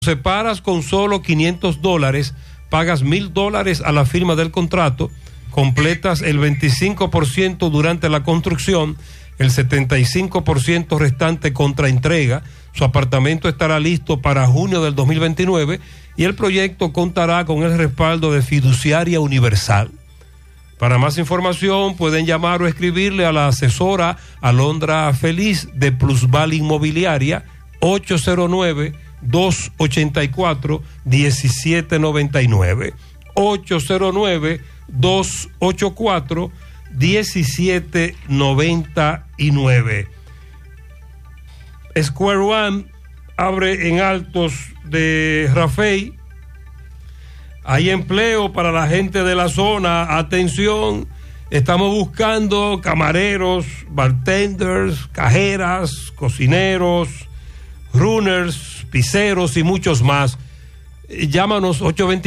separas con solo $500, pagas $1,000 a la firma del contrato, completas el 25% durante la construcción, el 75% restante contra entrega. Su apartamento estará listo para junio del 2029 y el proyecto contará con el respaldo de Fiduciaria Universal. Para más información pueden llamar o escribirle a la asesora Alondra Feliz de Plusval Inmobiliaria, 809-284-1799. 809-284-1799. Square One abre en Altos de Rafey. Hay empleo para la gente de la zona. Atención, estamos buscando camareros, bartenders, cajeras, cocineros, runners, pizzeros y muchos más. Llámanos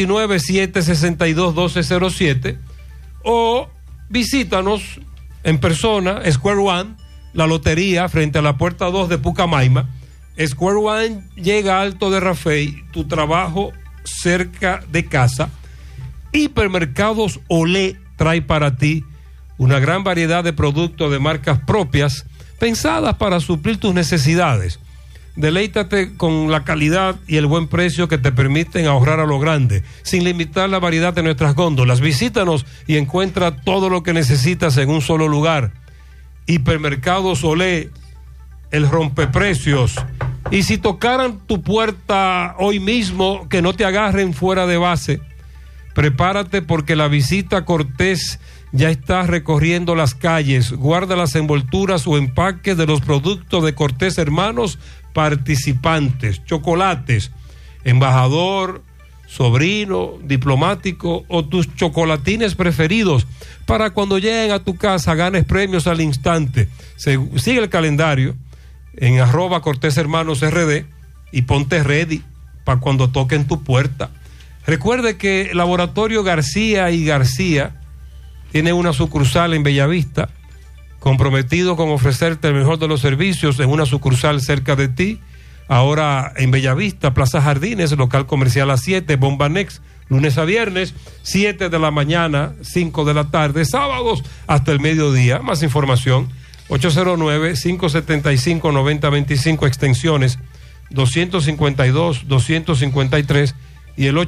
829-762-1207 o visítanos en persona, Square One, la lotería frente a la puerta 2 de Pucamaima. Square One llega a Alto de Rafey, tu trabajo cerca de casa. Hipermercados Olé trae para ti una gran variedad de productos de marcas propias pensadas para suplir tus necesidades. Deleítate con la calidad y el buen precio que te permiten ahorrar a lo grande, sin limitar la variedad de nuestras góndolas. Visítanos y encuentra todo lo que necesitas en un solo lugar. Hipermercados Olé, el rompeprecios. Y si tocaran tu puerta hoy mismo, que no te agarren fuera de base. Prepárate porque la visita Cortés ya está recorriendo las calles. Guarda las envolturas o empaques de los productos de Cortés Hermanos participantes, chocolates, embajador, sobrino, diplomático o tus chocolatines preferidos. Para cuando lleguen a tu casa ganes premios al instante. Sigue el calendario en @CortésHermanosRD y ponte ready para cuando toquen tu puerta. Recuerde que Laboratorio García y García tiene una sucursal en Bellavista, comprometido con ofrecerte el mejor de los servicios en una sucursal cerca de ti. Ahora en Bellavista, Plaza Jardines, local comercial a 7, Bombanex, lunes a viernes, 7 de la mañana, 5 de la tarde, sábados hasta el mediodía. Más información, 809-575-9025, extensiones 252, 253 y el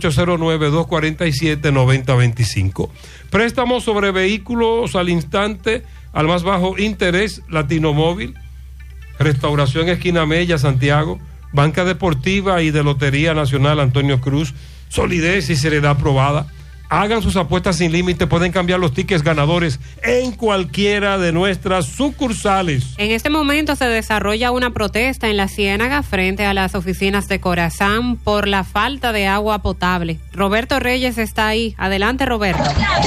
809-247-9025. Préstamos sobre vehículos al instante, al más bajo interés, Latino Móvil, Restauración Esquina Mella, Santiago, Banca Deportiva y de Lotería Nacional Antonio Cruz, solidez y seriedad probada. Hagan sus apuestas sin límite, pueden cambiar los tickets ganadores en cualquiera de nuestras sucursales. En este momento se desarrolla una protesta en la Ciénaga frente a las oficinas de Corazán por la falta de agua potable. Roberto Reyes está ahí. Adelante, Roberto.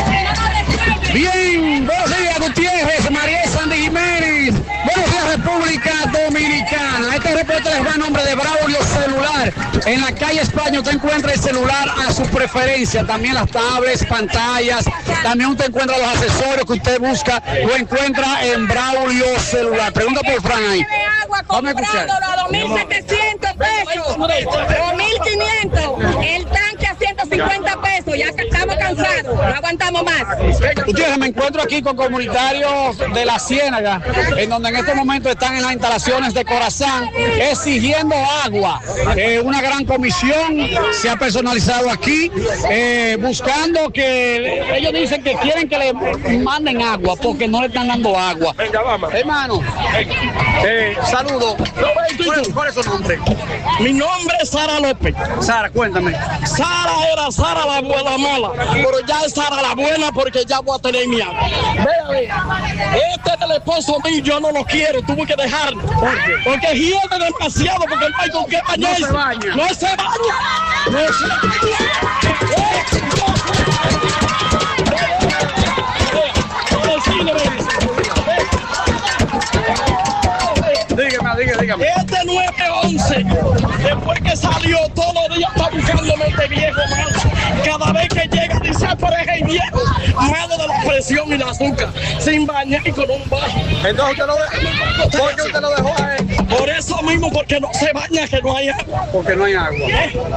Bien, buenos días, Gutiérrez, María Sandy Jiménez. Buenos días, República Dominicana. Este reporte les va a nombre de Braulio Celular. En la calle España usted encuentra el celular a su preferencia, también las tablets, pantallas, también usted encuentra los accesorios que usted busca, lo encuentra en Braulio Celular. Pregunta por Fran ahí. Vamos a escucharlo a 2.700 pesos, 2.500, el tanque a 150 pesos, ya que estamos cansados, no aguantamos más. Ustedes, me encuentro aquí con comunitarios de la Ciénaga, en donde en este momento están en las instalaciones de Corazán exigiendo agua. Una gran comisión se ha personalizado aquí, buscando que ellos dicen que quieren que le manden agua porque no le están dando agua. Hermano, saludos. ¿Cuál es su nombre? Mi nombre es Sara López. Sara, cuéntame. Sara era Sara la buena mala, pero ya es Sara la buena porque ya voy a tener mi agua. Este del esposo mío yo no lo quiero, tuve que dejarlo. Porque hiede demasiado, porque el país con qué bañarse. No se baña. No se baña. No se Dígame. Este 911, después que salió, todos los días está buscándome este viejo más. Cada vez que llega dice, pero es el viejo, malo de la presión y el azúcar, sin bañar y con un bajo. Entonces usted lo dejó. ¿Por qué usted lo dejó a él? Por eso mismo, porque no se baña, que no hay agua. Porque no hay agua.